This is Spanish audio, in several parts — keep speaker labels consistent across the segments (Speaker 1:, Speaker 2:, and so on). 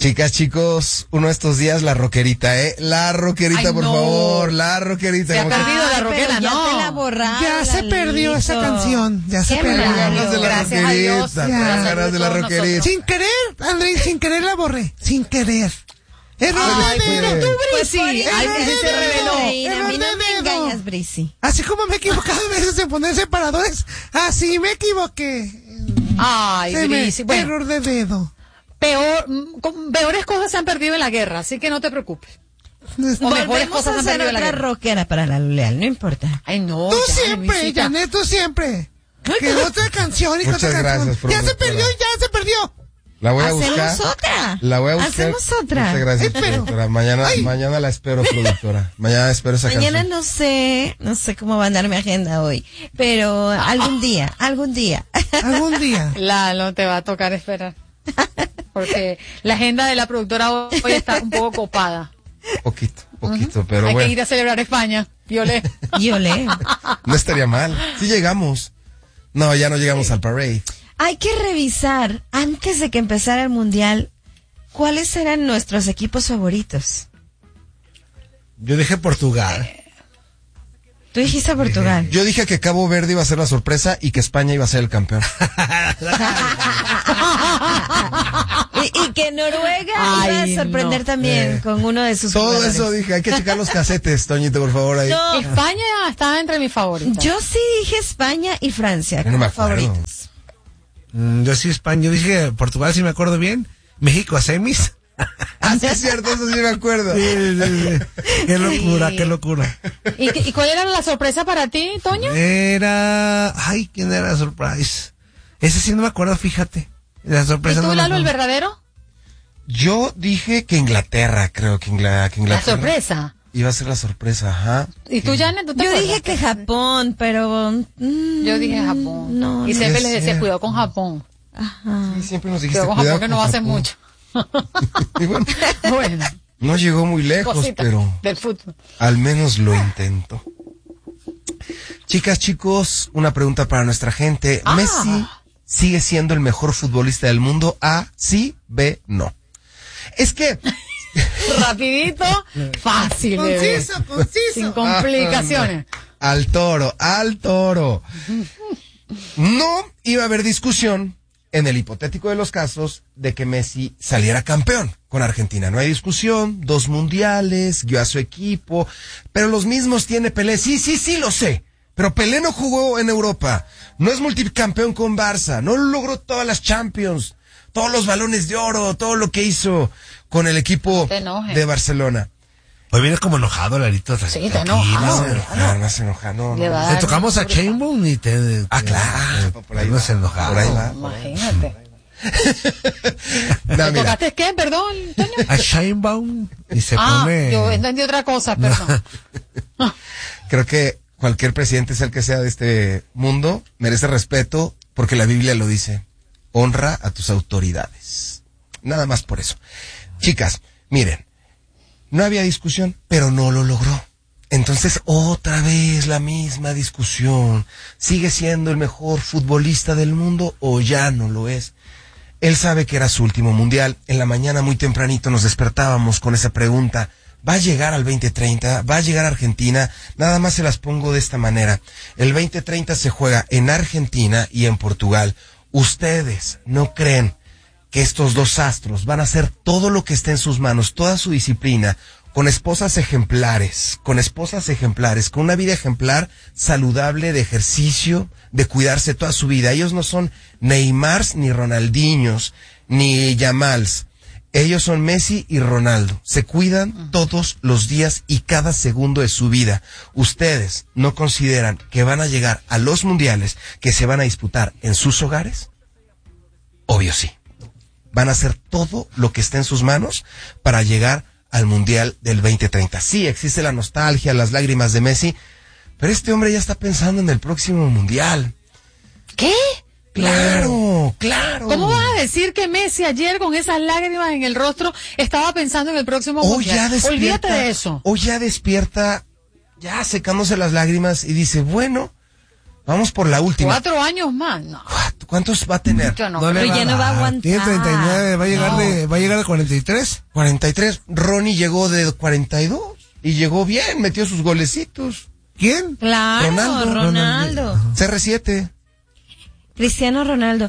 Speaker 1: Chicas, chicos, uno de estos días la rockerita, La rockerita, por favor, la rockerita.
Speaker 2: Se ha perdido la rockera,
Speaker 3: ya
Speaker 2: no.
Speaker 3: te la borraron,
Speaker 4: Ya se perdió esa canción, ya se perdió.
Speaker 1: Ganas de la
Speaker 2: Gracias a Dios.
Speaker 1: rockerita, ganas de la
Speaker 2: Todos
Speaker 1: rockerita.
Speaker 2: nosotros.
Speaker 4: Sin querer, Andrés, sin querer la borré, sin querer. Error
Speaker 1: Ay,
Speaker 4: de dedo,
Speaker 1: pues,
Speaker 4: tú,
Speaker 2: Pues sí,
Speaker 4: Brisi.
Speaker 2: ay,
Speaker 4: Error
Speaker 2: que
Speaker 4: de
Speaker 2: se
Speaker 4: dedo,
Speaker 2: reveló.
Speaker 3: Reina, a mí
Speaker 4: error
Speaker 3: no me
Speaker 4: de dedo.
Speaker 3: engañas, Brisi.
Speaker 4: Así como me he equivocado a veces en poner separadores, así me equivoqué.
Speaker 2: Ay, Brisi. Bueno,
Speaker 4: Error de dedo.
Speaker 2: peores cosas se han perdido en la guerra, así que no te preocupes. O mejores
Speaker 3: Volvemos
Speaker 2: cosas
Speaker 3: a
Speaker 2: se han
Speaker 3: hacer
Speaker 2: perdido en la
Speaker 3: otra
Speaker 2: guerra.
Speaker 3: rockera para la Luleal, no importa.
Speaker 2: Ay, no.
Speaker 4: Tú
Speaker 2: ya,
Speaker 4: siempre,
Speaker 2: Luisita.
Speaker 4: Janet, tú siempre. Que otra canción y que
Speaker 1: Muchas
Speaker 4: otra canción.
Speaker 1: gracias,
Speaker 4: Ya se
Speaker 1: productora.
Speaker 4: perdió, ya se perdió.
Speaker 1: La voy a buscar.
Speaker 3: Hacemos otra.
Speaker 1: La voy a buscar.
Speaker 3: Hacemos otra.
Speaker 1: Muchas gracias,
Speaker 4: Pero-
Speaker 1: productora. Mañana la espero, productora. Mañana espero esa
Speaker 3: Mañana
Speaker 1: canción.
Speaker 3: no sé cómo va a andar mi agenda hoy, pero algún día.
Speaker 4: Algún día.
Speaker 2: No te va a tocar esperar. Porque la agenda de la productora hoy está un poco copada.
Speaker 1: Poquito, pero
Speaker 2: Hay
Speaker 1: bueno.
Speaker 2: que ir a celebrar España. Violé.
Speaker 3: Yo leo.
Speaker 1: No estaría mal. Sí llegamos. No, ya no llegamos al parade.
Speaker 3: Hay que revisar, antes de que empezara el Mundial, cuáles eran nuestros equipos favoritos.
Speaker 5: Yo dije Portugal.
Speaker 3: Tú dijiste Portugal.
Speaker 1: Yo dije que Cabo Verde iba a ser la sorpresa y que España iba a ser el campeón.
Speaker 3: Y que Noruega
Speaker 2: Ay,
Speaker 3: iba a sorprender también con uno de sus
Speaker 1: Todo
Speaker 3: jugadores.
Speaker 1: eso dije. Hay que checar los casetes, Toñito, por favor. Ahí.
Speaker 3: No,
Speaker 2: España está entre mis favoritos.
Speaker 3: yo sí dije España y Francia
Speaker 1: Yo no me
Speaker 3: como
Speaker 1: acuerdo.
Speaker 3: favoritos.
Speaker 5: Yo sí España, yo dije Portugal, si me acuerdo bien. México a semis.
Speaker 1: Ah, sí es cierto, eso sí me acuerdo.
Speaker 5: Qué locura, qué locura.
Speaker 2: ¿Y cuál era la sorpresa para ti, Toño?
Speaker 5: Ay, ¿quién era la surprise? Ese sí no me acuerdo, fíjate. La
Speaker 2: ¿Y
Speaker 5: sorpresa
Speaker 2: tú,
Speaker 5: no me
Speaker 2: Lalo, el
Speaker 5: acuerdo.
Speaker 2: verdadero?
Speaker 1: Yo dije que Inglaterra, creo que Inglaterra.
Speaker 2: La sorpresa.
Speaker 1: Iba a ser la sorpresa, ajá.
Speaker 2: ¿Y tú, Janet, tú te
Speaker 3: Yo
Speaker 2: acuerdas?
Speaker 3: dije que Japón, pero...
Speaker 2: Yo dije Japón.
Speaker 3: No,
Speaker 2: y
Speaker 3: no
Speaker 2: siempre
Speaker 1: sé.
Speaker 2: les decía, cuidado con Japón.
Speaker 1: Sí, siempre nos dijiste
Speaker 2: Cuidado con Japón, que no va a hacer mucho.
Speaker 1: Y bueno,
Speaker 2: Bueno,
Speaker 1: no llegó muy lejos,
Speaker 2: cositas
Speaker 1: pero
Speaker 2: del fútbol.
Speaker 1: al menos lo intentó. Chicas, chicos, una pregunta para nuestra gente. ¿Messi sigue siendo el mejor futbolista del mundo? A, sí, B, no. Es que...
Speaker 2: Rapidito, fácil. bebé. Sin complicaciones.
Speaker 1: Al toro. No iba a haber discusión en el hipotético de los casos de que Messi saliera campeón con Argentina. No hay discusión, 2 mundiales, guió a su equipo, pero los mismos tiene Pelé. Sí, lo sé. Pero Pelé no jugó en Europa, no es multicampeón con Barça, no logró todas las Champions, todos los balones de oro, todo lo que hizo con el equipo
Speaker 2: Te enojes.
Speaker 1: de Barcelona.
Speaker 5: Hoy vienes como enojado, Larito.
Speaker 2: Sí, te enojado.
Speaker 1: No se enoja, no.
Speaker 2: Le va a
Speaker 5: Te
Speaker 2: dar
Speaker 5: tocamos a
Speaker 2: un-
Speaker 5: Chainbound y te...
Speaker 1: Claro, por ahí
Speaker 5: nos
Speaker 1: va,
Speaker 5: enojado.
Speaker 1: por ahí va.
Speaker 2: Imagínate.
Speaker 1: No,
Speaker 2: ¿Te
Speaker 1: mira,
Speaker 2: tocaste qué? Perdón, Toño.
Speaker 5: A Chainbound y se pone...
Speaker 2: Yo entendí otra cosa, perdón.
Speaker 1: creo que cualquier presidente, sea el que sea de este mundo, merece respeto porque la Biblia lo dice. Honra a tus autoridades. Nada más por eso. Chicas, miren, no había discusión, pero no lo logró. Entonces, otra vez la misma discusión. ¿Sigue siendo el mejor futbolista del mundo o ya no lo es? Él sabe que era su último mundial. En la mañana muy tempranito nos despertábamos con esa pregunta. ¿Va a llegar al 2030? ¿Va a llegar a Argentina? Nada más se las pongo de esta manera. El 2030 se juega en Argentina y en Portugal. ¿Ustedes no creen que estos dos astros van a hacer todo lo que esté en sus manos, toda su disciplina, con esposas ejemplares, con una vida ejemplar, saludable, de ejercicio, de cuidarse toda su vida? Ellos no son Neymars, ni Ronaldinhos, ni Yamals. Ellos son Messi y Ronaldo. Se cuidan todos los días y cada segundo de su vida. ¿Ustedes no consideran que van a llegar a los mundiales que se van a disputar en sus hogares? Obvio sí. Van a hacer todo lo que esté en sus manos para llegar al Mundial del 2030. Sí, existe la nostalgia, las lágrimas de Messi, pero este hombre ya está pensando en el próximo Mundial.
Speaker 2: ¿Qué?
Speaker 1: Claro.
Speaker 2: ¿Cómo vas a decir que Messi ayer con esas lágrimas en el rostro estaba pensando en el próximo
Speaker 1: Hoy
Speaker 2: mundial?
Speaker 1: ya despierta.
Speaker 2: Olvídate de eso.
Speaker 1: Hoy ya despierta, ya secándose las lágrimas y dice, bueno, Vamos por la última.
Speaker 2: 4 años más, no.
Speaker 1: ¿Cuántos va a tener?
Speaker 2: Yo no,
Speaker 5: No le
Speaker 3: Pero ya no va a
Speaker 5: dar.
Speaker 3: aguantar.
Speaker 5: Tiene 39, va a llegar de 43.
Speaker 1: 43. Ronnie llegó de 42 y llegó bien, metió sus golecitos.
Speaker 5: ¿Quién?
Speaker 3: Claro, Ronaldo.
Speaker 1: CR7.
Speaker 3: Cristiano Ronaldo.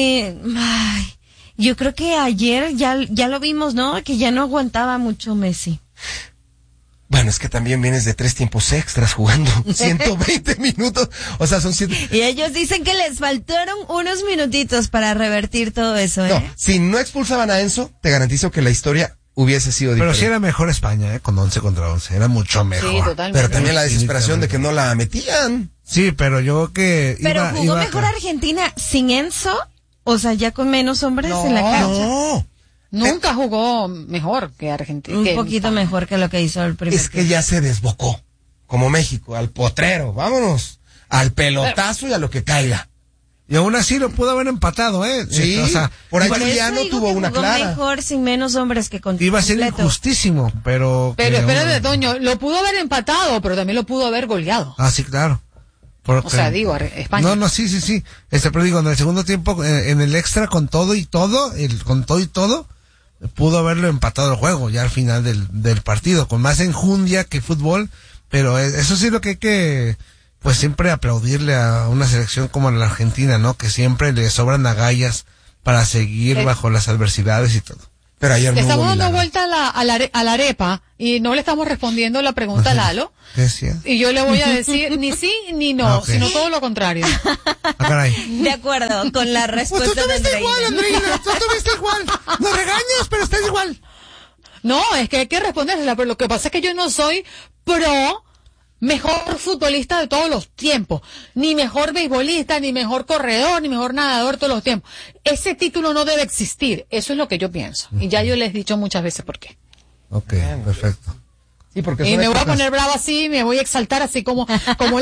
Speaker 3: Yo creo que ayer ya lo vimos, ¿no? Que ya no aguantaba mucho Messi.
Speaker 1: Bueno, es que también vienes de 3 tiempos extras jugando 120 minutos. O sea, son 100.
Speaker 3: Y ellos dicen que les faltaron unos minutitos para revertir todo eso, ¿eh?
Speaker 1: No, si no expulsaban a Enzo, te garantizo que la historia hubiese sido
Speaker 5: Pero
Speaker 1: diferente.
Speaker 5: sí era mejor España, con 11 contra 11. Era mucho mejor.
Speaker 2: Sí, totalmente.
Speaker 1: Pero también la desesperación de que no la metían.
Speaker 5: Sí, pero yo que
Speaker 3: Pero jugó mejor Argentina sin Enzo, o sea, ya con menos hombres en la cancha.
Speaker 1: No.
Speaker 2: Nunca jugó mejor que Argentina.
Speaker 3: Un poquito mejor que lo que hizo el primer
Speaker 1: Es que ya se desbocó. Como México, al potrero. Vámonos. Al pelotazo y a lo que caiga.
Speaker 5: Y aún así lo pudo haber empatado, ¿eh?
Speaker 1: Sí,
Speaker 5: O sea,
Speaker 1: por ahí
Speaker 3: Por eso
Speaker 1: Juliano
Speaker 3: digo
Speaker 1: tuvo
Speaker 3: que
Speaker 1: una
Speaker 3: jugó
Speaker 1: clara.
Speaker 3: mejor sin menos hombres que con
Speaker 5: iba a ser
Speaker 3: completo.
Speaker 5: injustísimo, pero...
Speaker 2: Pero
Speaker 5: que
Speaker 2: espérate,
Speaker 5: aún-
Speaker 2: Toño, lo pudo haber empatado, pero también lo pudo haber goleado.
Speaker 5: Ah, sí, claro. Porque-
Speaker 2: O sea, digo, España.
Speaker 5: No, sí. Pero digo, en el segundo tiempo, en el extra, con todo y todo, pudo haberlo empatado el juego, ya al final del partido, con más enjundia que fútbol, pero eso sí lo que hay que, pues siempre aplaudirle a una selección como la Argentina, ¿no? Que siempre le sobran agallas para seguir bajo las adversidades y todo.
Speaker 1: Pero ayer
Speaker 2: Le
Speaker 1: no
Speaker 2: estamos
Speaker 1: hubo
Speaker 2: dando
Speaker 1: milagro.
Speaker 2: vuelta a la arepa y no le estamos respondiendo la pregunta a Lalo.
Speaker 5: ¿Qué decía?
Speaker 2: Y yo le voy a decir ni sí ni no,
Speaker 5: Ah, ok.
Speaker 2: sino todo lo contrario.
Speaker 5: Ah, caray.
Speaker 3: De acuerdo con la
Speaker 4: Pues tú
Speaker 3: respuesta de
Speaker 4: estuviste igual,
Speaker 3: Andreina.
Speaker 4: Andreina. Tú estuviste igual. Nos regañas, pero estás igual.
Speaker 2: No, es que hay que respondérsela, pero lo que pasa es que yo no soy pro mejor futbolista de todos los tiempos, ni mejor beisbolista, ni mejor corredor, ni mejor nadador de todos los tiempos. Ese título no debe existir, eso es lo que yo pienso. Y ya yo les he dicho muchas veces por qué.
Speaker 5: Ok, perfecto.
Speaker 1: Sí, porque
Speaker 2: Y
Speaker 1: son
Speaker 2: me voy a
Speaker 1: épocas.
Speaker 2: poner brava así, me voy a exaltar así como